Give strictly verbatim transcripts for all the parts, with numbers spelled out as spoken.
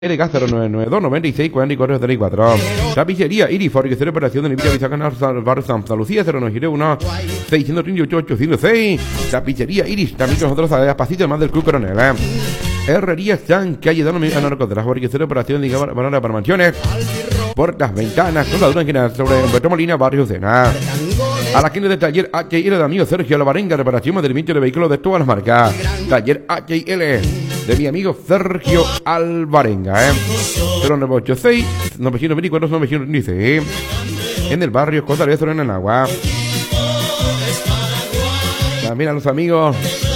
L K cero nueve nueve dos noventa y seis cuarenta y cuatro setenta y cuatro. Tapicería Iris, fabricación de operación de Nvidia Bisacanar, Barrio Santa Lucía, cero nueve uno seiscientos treinta y ocho ochocientos seis. Tapicería Iris, también con nosotros a pasito más del Club Coronel. ¿eh? Herrería San, calle Dano Narcotras, fabricación de operación de Banana para mansiones, puertas, ventanas, soldadura en general sobre Humberto Molina, Barrio Sena. A la gente del taller H I L de amigo Sergio Alvarenga, reparación, mantenimiento de vehículos de todas las marcas. Taller H I L de mi amigo Sergio Alvarenga, ¿eh? cero nueve ocho seis nueve dos cuatro nueve dieciséis en el barrio Costa de Zona en Agua. También a los amigos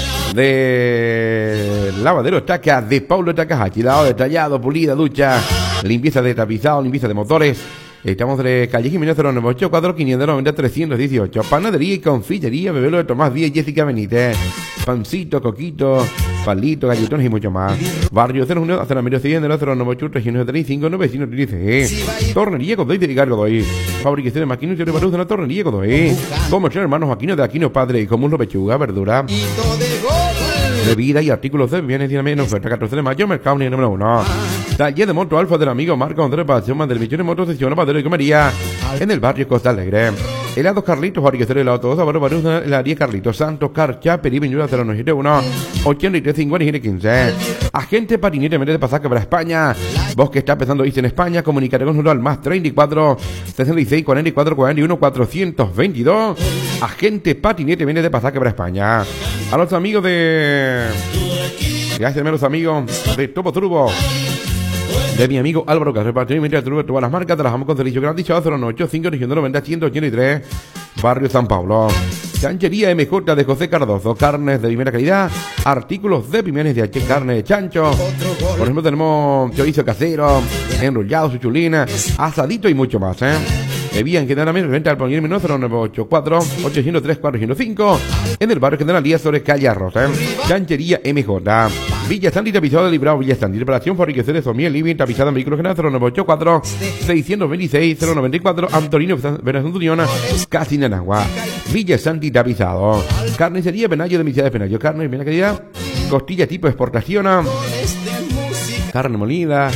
de Lavadero Estaca de Paulo Takahashi, lavado detallado, pulida, ducha, limpieza de tapizado, limpieza de motores. Estamos de calle Jiménez cero nueve ocho cuatro quinientos noventa trescientos dieciocho. Panadería y confitería Bebelo de Tomás Díaz y Jessica Benítez. Pancito, coquito, palito, galletones y mucho más. Barrio cero uno, Acera Medio siguiente, cero nueve ocho trescientos treinta y cinco novecientos trece. Tornería Godoy de Ricardo Godoy. Fabricación de maquinos y reparos de la Tornería Godoy. Como son hermanos Aquino de Aquino Padre y como uno pechuga, verdura, bebida y artículos de bienes y en oferta catorce de mayo, mercado número uno. Taller de moto Alfa del amigo Marco Andrés Pasión, más del millón de motos, sesión, Padre y comería en el barrio Costa Alegre. Helados Carlitos, fabricación de helado todos sabores, varios de la área Carlitos Santos, Carcha, Peri, Viñuela, cero nueve siete uno ochenta y tres cincuenta y quince. Agente Patinete, Méndez de Pasaje para España. Vos que está empezando a irse en España, comunicate con nosotros al más treinta y cuatro sesenta y seis cuarenta y cuatro cuarenta y uno cuatrocientos veintidós. Agente Patinete, Méndez de Pasaje para España. A los amigos de... Gracias a los amigos de Topo Turbo, de mi amigo Álvaro Casero, repartimiento de todas las marcas. Trabajamos con servicio garantizado cero nueve ocho cinco noventa ciento ochenta y tres, barrio San Pablo. Chanchería M J de José Cardozo, carnes de primera calidad, artículos de primeras de H, carne de chancho. Por ejemplo, tenemos chorizo casero, enrollado, su chulina, asadito y mucho más, ¿eh? Bebían generalmente venta al poner menos cero nueve ocho cuatro ocho cero tres cuatro cero cinco en el barrio General Díaz sobre calle Arroz, ¿eh? Chanchería M J. Villa Santi tapizado de Librado, Villa Santi. Reparación, fabricación de Somiel, Living, tapizada en vehículos general cero nueve ocho cuatro seiscientos veintiséis cero noventa y cuatro, Antonino Venezuela Uniona, casi en agua. Villa Santi tapizado. Carnicería Penayo de Misiones Penayo, carne de primera calidad, costilla tipo exportación, carne molida,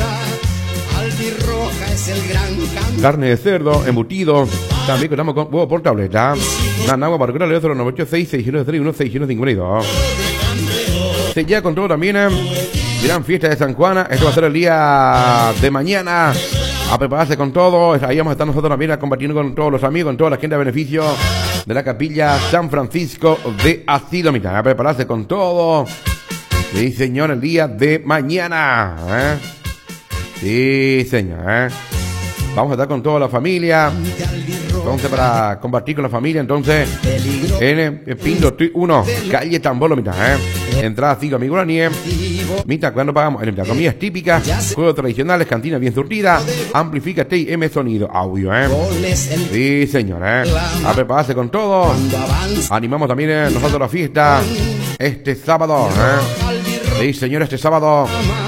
carne de cerdo, embutido. También contamos con huevo por tableta. Nanagua para cero nueve ocho seis seis cero tres uno seis cero cinco dos. Se llega con todo también, eh. Gran fiesta de San Juan. Esto va a ser el día de mañana. A prepararse con todo. Ahí vamos a estar nosotros también compartiendo con todos los amigos, con toda la gente a beneficio de la capilla San Francisco de Asilo Mitad. A prepararse con todo. Sí, señor, el día de mañana, ¿eh? Sí, señor, ¿eh? Vamos a estar con toda la familia. Entonces, para compartir con la familia, entonces, en Pindo uno, calle Tambolo, mitad, ¿eh? Entrada cinco, amigo la nieve. Mitad, cuando pagamos, en comidas típicas, juegos tradicionales, cantina bien surtida, amplifica T I M sonido, audio, ¿eh? Sí, señor, ¿eh? A prepararse con todo. Animamos también eh, nosotros la fiesta este sábado, ¿eh? Sí, señor, este sábado.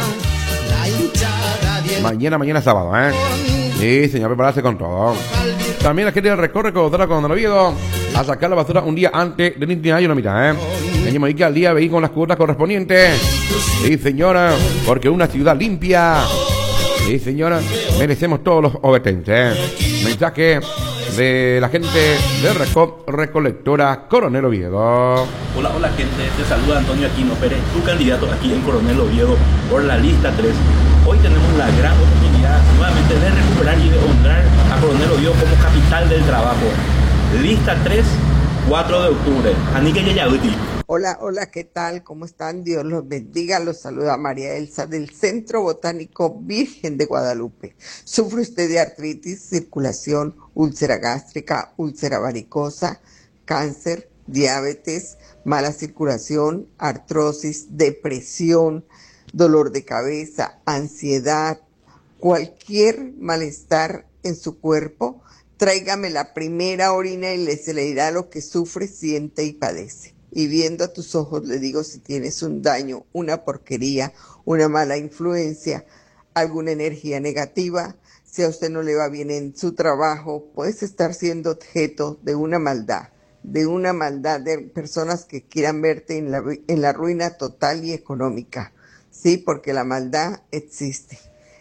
Mañana, mañana sábado, ¿eh? Sí, señor, prepararse con todo. También la gente del recorre Codora con el Oviedo a sacar la basura un día antes del itinerario la mitad, ¿eh? Tenemos ahí que al día venir con las cuotas correspondientes. Sí, señora, porque una ciudad limpia. Sí, señora, merecemos todos los obetenses, ¿eh? Mensaje de la gente de Reco Recolectora Coronel Oviedo. Hola, hola gente, te saluda Antonio Aquino Pérez, tu candidato aquí en Coronel Oviedo por la lista tres. Hoy tenemos la gran oportunidad nuevamente de recuperar y de honrar a Coronel Oviedo como capital del trabajo. Lista tres, cuatro de octubre. Anique Yayabuti. Hola, hola, ¿qué tal? ¿Cómo están? Dios los bendiga. Los saluda María Elsa del Centro Botánico Virgen de Guadalupe. ¿Sufre usted de artritis, circulación, úlcera gástrica, úlcera varicosa, cáncer, diabetes, mala circulación, artrosis, depresión, dolor de cabeza, ansiedad, cualquier malestar en su cuerpo? Tráigame la primera orina y le se le dirá lo que sufre, siente y padece. Y viendo a tus ojos le digo si tienes un daño, una porquería, una mala influencia, alguna energía negativa. Si a usted no le va bien en su trabajo, puedes estar siendo objeto de una maldad, de una maldad de personas que quieran verte en la, en la ruina total y económica. Sí, porque la maldad existe.